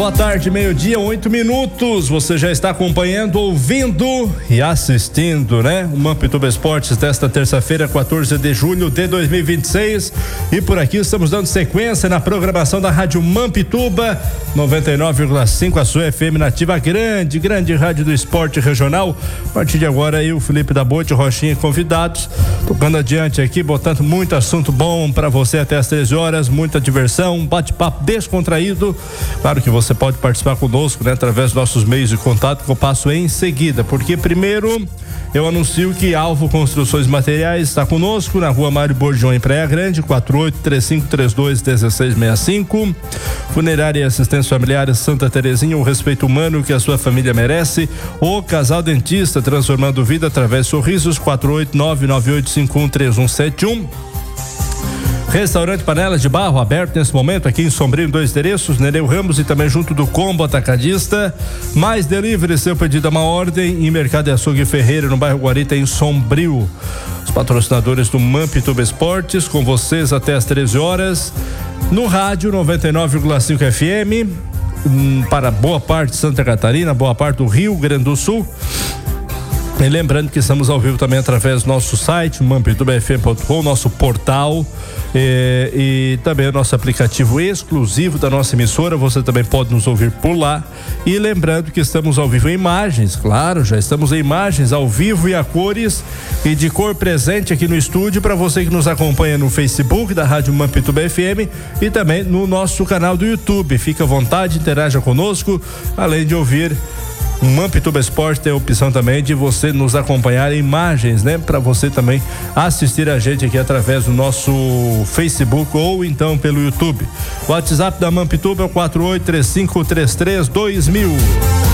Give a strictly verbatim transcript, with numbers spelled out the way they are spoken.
Boa tarde, meio-dia, oito minutos. Você já está acompanhando, ouvindo e assistindo, né? O Mampituba Esportes desta terça-feira, quatorze de julho de dois mil e vinte e seis. E por aqui estamos dando sequência na programação da Rádio Mampituba, noventa e nove vírgula cinco, a sua F M nativa, grande, grande rádio do esporte regional. A partir de agora, eu, Felipe da Bote, Rochinha, convidados, tocando adiante aqui, botando muito assunto bom para você até às treze horas, muita diversão, um bate-papo descontraído. Claro que você pode participar conosco, né, através dos nossos meios de contato, que eu passo em seguida, porque primeiro eu anuncio que Alvo Construções Materiais está conosco na rua Mário Borgion, em Praia Grande, quatro oito três cinco três dois um seis seis cinco. Funerária e Assistência Familiar Santa Terezinha, o respeito humano que a sua família merece. O Casal Dentista, transformando vida através de sorrisos, quatro oito nove nove oito cinco um três um sete um. Restaurante Panelas de Barro, aberto nesse momento aqui em Sombrio, em dois endereços, Nereu Ramos e também junto do Combo Atacadista. Mais delivery, seu pedido é uma ordem, em Mercado de Açougue Ferreira, no bairro Guarita, em Sombrio. Os patrocinadores do Mampituba Esportes, com vocês até às treze horas, no rádio noventa e nove vírgula cinco F M, hum, para boa parte de Santa Catarina, boa parte do Rio Grande do Sul. E lembrando que estamos ao vivo também através do nosso site, mampituba f m ponto com, nosso portal, e, e também o nosso aplicativo exclusivo da nossa emissora. Você também pode nos ouvir por lá. E lembrando que estamos ao vivo em imagens, claro, já estamos em imagens ao vivo e a cores e de cor presente aqui no estúdio para você que nos acompanha no Facebook da Rádio Mampituba F M e também no nosso canal do YouTube. Fique à vontade, interaja conosco, além de ouvir. O Mampituba Esporte tem a opção também de você nos acompanhar em imagens, né? Para você também assistir a gente aqui através do nosso Facebook ou então pelo YouTube. O WhatsApp da Mampituba é o quatro oito três cinco três três dois mil.